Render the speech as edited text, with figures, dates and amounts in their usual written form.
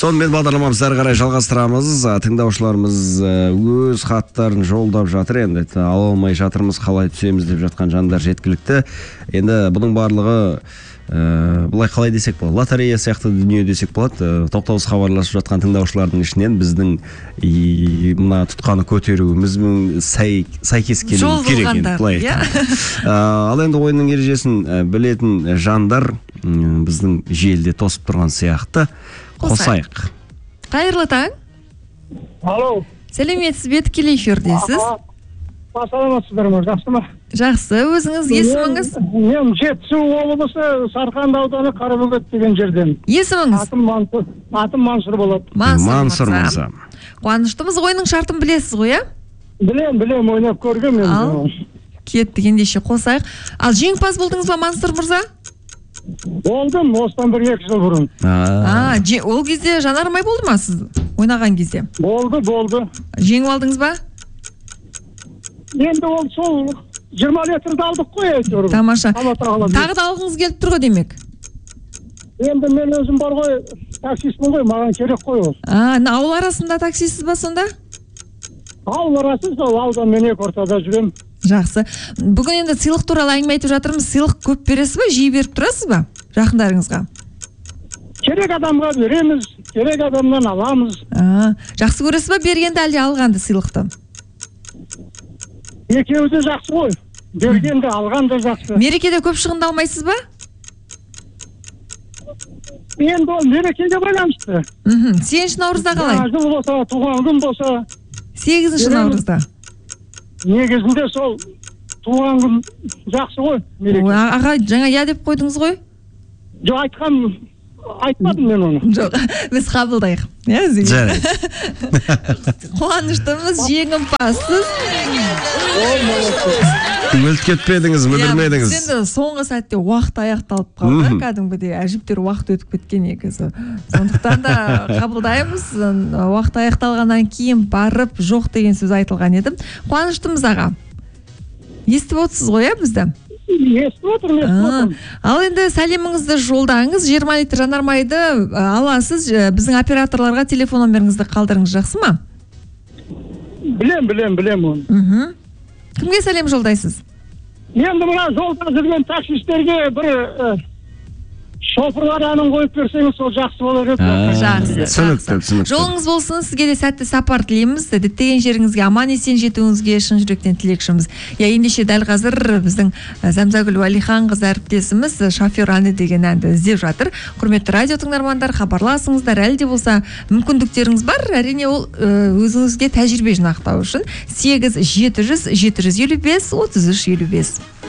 Сонымен бағдарламамызды әрі қарай жалғастырамыз. Тыңдаушыларымыз өз хаттарын жолдап жатыр. Енді ала алмай жатырмыз, қалай түсеміз деп жатқан жандар жеткілікті. Енді бұның барлығы былай қалай десек болады, лотерея сияқты дүние десек болады. Тоқтаусыз хабарласып жатқан тыңдаушылардың ішінен біздің мына тұтқаны көтеруімізбен сәйкес келу керек енді. Ал енді ойынның ережесін білетін жандар біздің желіде тосып тұрған сияқты. Қосайық. Қайырлы таң. Алло. Сәлеметсіз бе, тікелей эфирдесіз? Саламатсыздар ма, жақсы ма? Жақсы, өзіңіз, есіміңіз? Мен Жетісу облысы Сарқанды ауданы Қарабөгет деген жерден. Есіміңіз? Атым Мансұр болады. Мансұр мырза. Қуаныштымыз, ойынның шартын білесіз ғой, иә? Білем, ойнап көргем мен. Ал, кеттік ендеше қосайық. Ал жеңімпаз болдыңыз ба, Мансұр мырза? Болдым, осыдан 1-2 жыл бұрын. Ол кезде жанармай болды ма сіз ойнаған кезде? Болды. Жеңіп алдыңыз ба? Енді ол сол 20 литрді алдық қой әйтеуір. Тамаша. Тағы да алғыңыз келіп тұр ғой демек. Енді мен өзім бар ғой, таксистпін ғой, маған керек қой ол. Ауыл арасында таксисіз ба сонда? Ауыл арасы сол аудан мен екі ортада жүрем. Жақсы. Бүгін енді сыйлық туралы әңгіме айтып жатырмыз. Сыйлық көп бересіз ба? Жиі беріп тұрасыз ба? Жақындарыңызға? Керек адамға береміз, керек адамнан аламыз. Жақсы көресіз ба бергенді әлде алғанды сыйлықты? Екеуі де жақсы ғой. Бергенді алғанды жақсы. Мерекеде көп шығындалмайсыз ба? Енді ол мерекеге байланысты. 8 наурызда қалай? Жыл болса, туған күн болса. 8 наурызда. Негізінде сол туған күн жақсы ғой. Аға, жаңа я деп қойдыңыз ғой? Жоқ, айтпадым мен оны. Жоқ, біз қабылдайық. Жарайды. Қуаныштымыз, жеңімпазсыз. Мүлт кетпедіңіз, мүдірмедіңіз. Енді соңғы сәтте уақыт аяқталып қалды. Кәдімгідей әжептәуір уақыт өтіп кеткен негізі. Сондықтан да қабылдаймыз. Уақыт аяқталғаннан кейін барып жоқ деген сөз айтылған еді. Қуаныштымыз аға. Естіп отырсыз ғой, бізді? Естіп отырмын. Ал енді сәлеміңізді жолдаңыз. 20 литр жанармайды аласыз. Біздің операторларға телефон номеріңізді қалдырыңыз, жақсы ма? Білем оны. Кімге сәлем жолдайсыз? Енді мына жолда жүрген таксистерге бір шофырлар әнін қойып берсеңіз, сол жақсы болар еді. Жақсы. Жолыңыз болсын, сізге де сәтті сапар тілейміз. Діттеген жеріңізге аман есен жетуіңізге шын жүректен тілекшіміз. Ендеше дәл қазір біздің Зәмзагүл Уәлиханқызы әріптесіміз шофер әні деген әнді іздеп жатыр. Құрметті радио тыңдармандар, хабарласыңыздар, әлде болса мүмкіндіктеріңіз бар. Әрине ол өзіңізге тәжірибе жинақтау үшін 8 700 755 33 55.